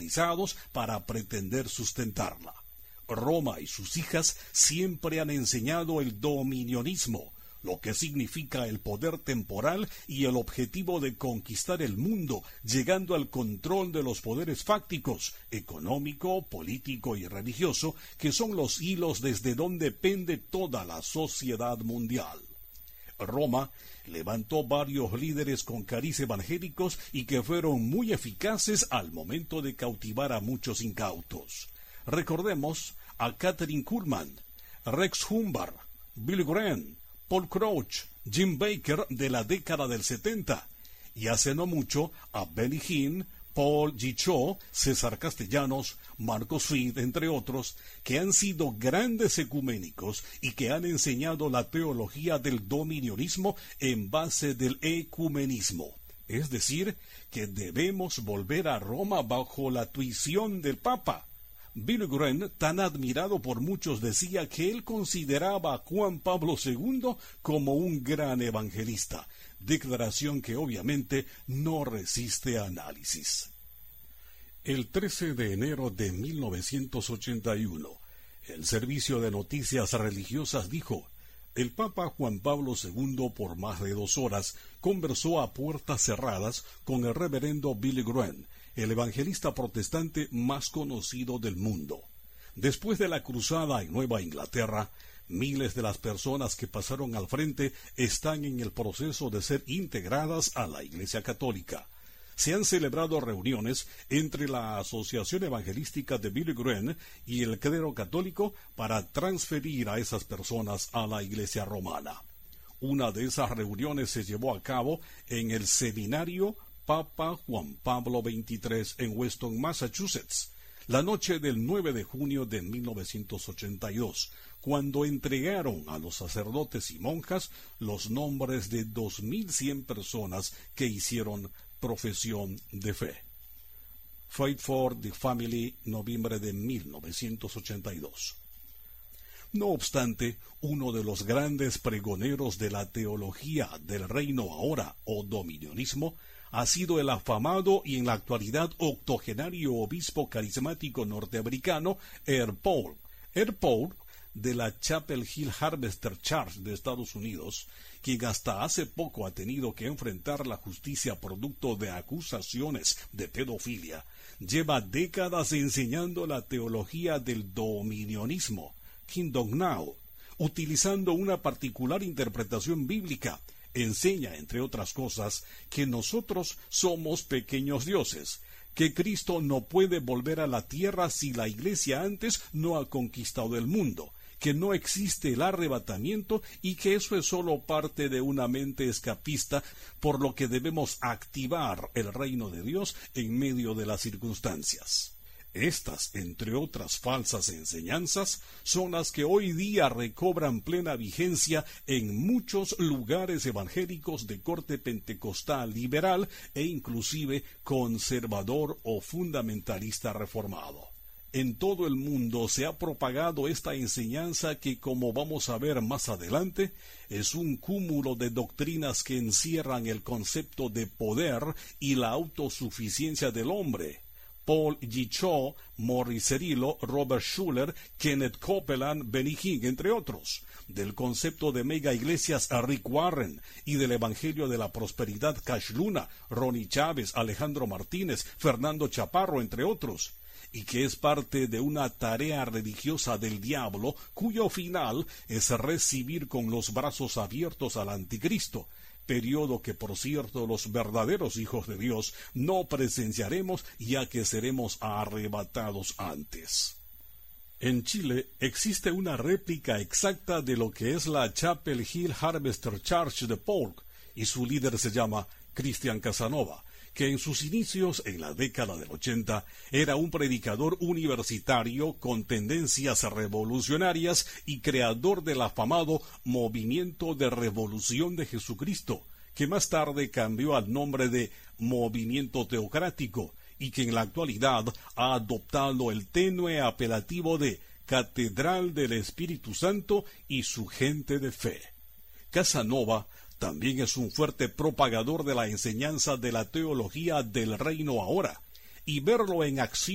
utilizados para pretender sustentarla. Roma y sus hijas siempre han enseñado el dominionismo, lo que significa el poder temporal y el objetivo de conquistar el mundo, llegando al control de los poderes fácticos, económico, político y religioso, que son los hilos desde donde pende toda la sociedad mundial. Roma levantó varios líderes con cariz evangélicos y que fueron muy eficaces al momento de cautivar a muchos incautos. Recordemos a Kathryn Kuhlman, Rex Humbard, Billy Graham, Paul Crouch, Jim Baker de la década del 70, y hace no mucho a Benny Hinn, Paul G. Cho, César Castellanos, Marcos Fried, entre otros, que han sido grandes ecuménicos y que han enseñado la teología del dominionismo en base del ecumenismo. Es decir, que debemos volver a Roma bajo la tuición del Papa. Billy Graham, tan admirado por muchos, decía que él consideraba a Juan Pablo II como un gran evangelista, declaración que obviamente no resiste análisis. El 13 de enero de 1981, el Servicio de Noticias Religiosas dijo: el Papa Juan Pablo II por más de 2 horas conversó a puertas cerradas con el reverendo Billy Graham, el evangelista protestante más conocido del mundo. Después de la cruzada en Nueva Inglaterra, miles de las personas que pasaron al frente están en el proceso de ser integradas a la Iglesia Católica. Se han celebrado reuniones entre la Asociación Evangelística de Billy Graham y el clero católico para transferir a esas personas a la Iglesia romana. Una de esas reuniones se llevó a cabo en el seminario Papa Juan Pablo XXIII en Weston, Massachusetts, la noche del 9 de junio de 1982, cuando entregaron a los sacerdotes y monjas los nombres de 2.100 personas que hicieron profesión de fe. Fight for the Family, noviembre de 1982. No obstante, uno de los grandes pregoneros de la teología del reino ahora o dominionismo ha sido el afamado y en la actualidad octogenario obispo carismático norteamericano R. Paul. R. Paul, de la Chapel Hill Harvester Church de Estados Unidos, quien hasta hace poco ha tenido que enfrentar la justicia producto de acusaciones de pedofilia, lleva décadas enseñando la teología del dominionismo, Kingdom Now, utilizando una particular interpretación bíblica. Enseña, entre otras cosas, que nosotros somos pequeños dioses, que Cristo no puede volver a la tierra si la Iglesia antes no ha conquistado el mundo, que no existe el arrebatamiento y que eso es solo parte de una mente escapista, por lo que debemos activar el reino de Dios en medio de las circunstancias. Estas, entre otras falsas enseñanzas, son las que hoy día recobran plena vigencia en muchos lugares evangélicos de corte pentecostal liberal e inclusive conservador o fundamentalista reformado. En todo el mundo se ha propagado esta enseñanza que, como vamos a ver más adelante, es un cúmulo de doctrinas que encierran el concepto de poder y la autosuficiencia del hombre. Paul G. Cho, Morris Cerullo, Robert Schuller, Kenneth Copeland, Benny Hinn, entre otros, del concepto de mega iglesias a Rick Warren y del Evangelio de la Prosperidad Cash Luna, Ronnie Chávez, Alejandro Martínez, Fernando Chaparro, entre otros, y que es parte de una tarea religiosa del diablo cuyo final es recibir con los brazos abiertos al anticristo, periodo que, por cierto, los verdaderos hijos de Dios no presenciaremos, ya que seremos arrebatados antes. En Chile existe una réplica exacta de lo que es la Chapel Hill Harvester Church de Paul, y su líder se llama Cristian Casanova, que en sus inicios, en la década del 80, era un predicador universitario con tendencias revolucionarias y creador del afamado Movimiento de Revolución de Jesucristo, que más tarde cambió al nombre de Movimiento Teocrático, y que en la actualidad ha adoptado el tenue apelativo de Catedral del Espíritu Santo y su gente de fe. Casanova también es un fuerte propagador de la enseñanza de la teología del reino ahora, y verlo en acción